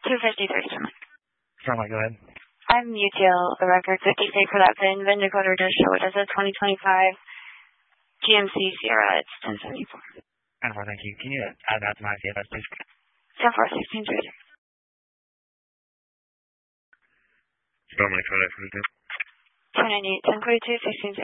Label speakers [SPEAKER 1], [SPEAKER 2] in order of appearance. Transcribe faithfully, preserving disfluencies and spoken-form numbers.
[SPEAKER 1] two fifty-three, Starlight.
[SPEAKER 2] Starlight, go ahead.
[SPEAKER 1] I'm U T L, the record fifty-three for that VIN. VIN decoder does show it as a twenty twenty-five G M C Sierra. It's ten seventy-four.
[SPEAKER 2] ten four, thank you. Can you add that to my C F S, please?
[SPEAKER 1] ten four, sixteen thirty.
[SPEAKER 3] Starlight, Starlight, forty-two.
[SPEAKER 1] two ninety-eight, ten forty-two, sixteen